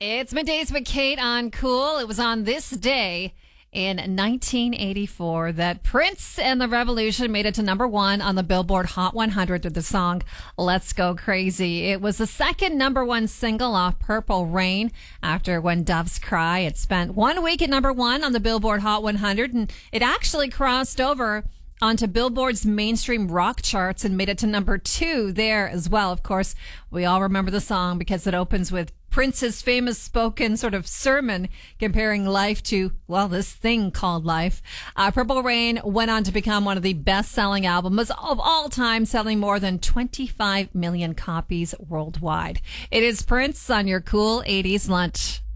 It's Middays with Kate on Cool. It was on this day in 1984 that Prince and the Revolution made it to number one on the Billboard Hot 100 with the song Let's Go Crazy. It was the second number one single off Purple Rain after When Doves Cry. It spent 1 week at number one on the Billboard Hot 100, and it actually crossed over onto Billboard's mainstream rock charts and made it to number two there as well. Of course, we all remember the song because it opens with Prince's famous spoken sort of sermon comparing life to, well, this thing called life. Purple Rain went on to become one of the best-selling albums of all time, selling more than 25 million copies worldwide. It is Prince on your Cool 80s Lunch.